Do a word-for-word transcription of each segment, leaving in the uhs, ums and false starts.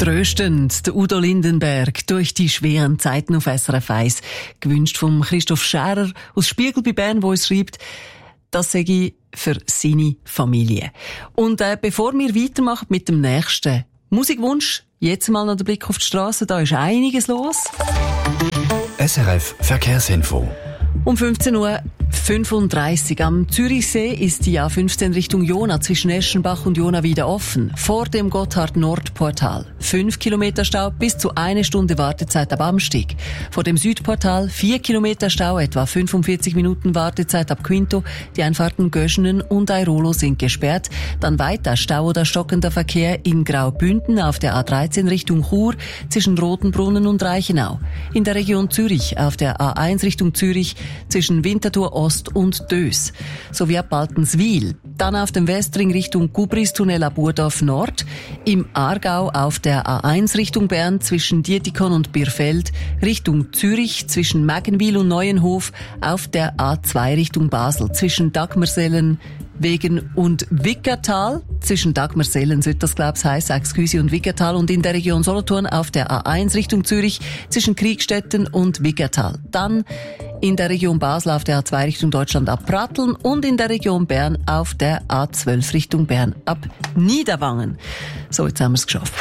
Tröstend, der Udo Lindenberg durch die schweren Zeiten auf S R F eins. Gewünscht vom Christoph Scherer aus Spiegel bei Bern, der uns schreibt, das sage ich für seine Familie. Und äh, bevor wir weitermachen mit dem nächsten Musikwunsch, jetzt mal noch der Blick auf die Straße, da ist einiges los. S R F Verkehrsinfo. Um fünfzehn Uhr fünfunddreißig am Zürichsee ist die A fünfzehn Richtung Jona zwischen Eschenbach und Jona wieder offen. Vor dem Gotthard-Nord-Portal. Fünf Kilometer Stau bis zu eine Stunde Wartezeit ab Amstig. Vor dem Südportal vier Kilometer Stau, etwa fünfundvierzig Minuten Wartezeit ab Quinto. Die Einfahrten Göschenen und Airolo sind gesperrt. Dann weiter Stau oder stockender Verkehr in Graubünden auf der A dreizehn Richtung Chur zwischen Rotenbrunnen und Reichenau. In der Region Zürich auf der A eins Richtung Zürich zwischen Winterthur Ost und Dös, sowie ab Baltenswil. Dann auf dem Westring Richtung Gubristunnel ab Burdorf Nord, im Aargau auf der A eins Richtung Bern zwischen Dietikon und Birfeld, Richtung Zürich zwischen Meggenwil und Neuenhof, auf der A zwei Richtung Basel zwischen Dagmersellen, Wegen und Wickertal, zwischen Dagmersellen sollte das glaub's heissen, Excuse und Wickertal, und in der Region Solothurn auf der A eins Richtung Zürich zwischen Kriegstetten und Wickertal. Dann in der Region Basel auf der A zwei Richtung Deutschland ab Pratteln und in der Region Bern auf der A zwölf Richtung Bern ab Niederwangen. So, jetzt haben wir es geschafft.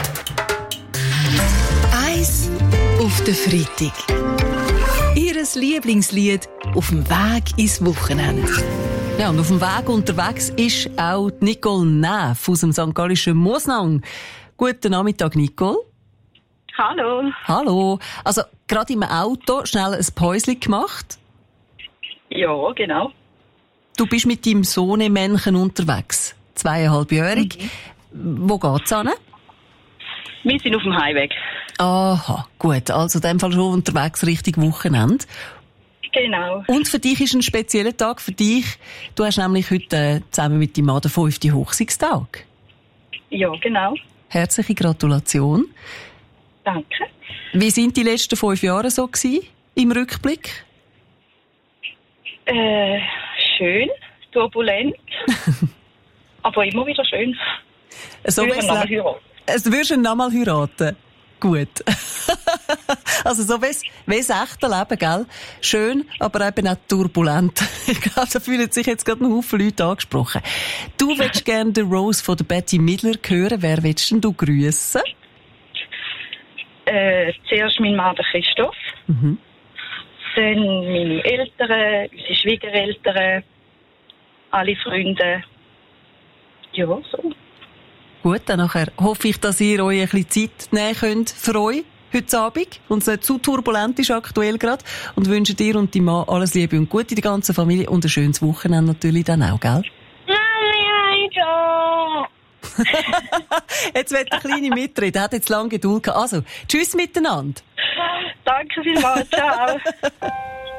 Eins auf den Freitag. Ihres Lieblingslied auf dem Weg ins Wochenende. Ja, und auf dem Weg unterwegs ist auch Nicole Neff aus dem Sankt Gallischen Mosnang. Guten Nachmittag, Nicole. Hallo. Hallo. Also, gerade im Auto schnell ein Päuschen gemacht? Ja, genau. Du bist mit deinem Sohnemännchen unterwegs. Zweieinhalbjährig. Mhm. Wo geht's hin? Wir sind auf dem Heimweg. Aha, gut. Also in dem Fall schon unterwegs Richtung Wochenende. Genau. Und für dich ist ein spezieller Tag. Für dich, du hast nämlich heute äh, zusammen mit deinem Mann den fünften Hochzeitstag. Ja, genau. Herzliche Gratulation. Danke. Wie sind die letzten fünf Jahre so gewesen, im Rückblick? Äh, schön, turbulent, aber immer wieder schön. So würden wir nochmal heiraten. Es würdest du nochmal heiraten? Gut. Also so wie das echte Leben, gell? Schön, aber eben auch turbulent. Ich glaube, da fühlen sich jetzt gerade ein Haufen Leute angesprochen. Du willst gerne den Rose von der Betty Midler hören. Wer willst denn du grüssen? Äh, zuerst mein Mann, der Christoph. Mhm. Dann meine Eltern, unsere Schwiegereltern, alle Freunde. Ja, so. Gut, dann nachher hoffe ich, dass ihr euch ein bisschen Zeit nehmen könnt für euch heute Abend und es nicht zu turbulent ist aktuell gerade, und wünsche dir und deinem Mann alles Liebe und Gute, die ganze Familie, und ein schönes Wochenende natürlich dann auch, gell? Jetzt wird der Kleine mitreden, er hat jetzt lange Geduld gehabt. Also, tschüss miteinander. Danke vielmals, ciao.